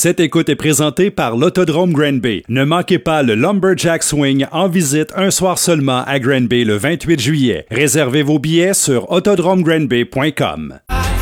Cette écoute est présentée par l'Autodrome Granby. Ne manquez pas le Lumberjack Swing en visite un soir seulement à Granby le 28 juillet. Réservez vos billets sur autodromegranby.com.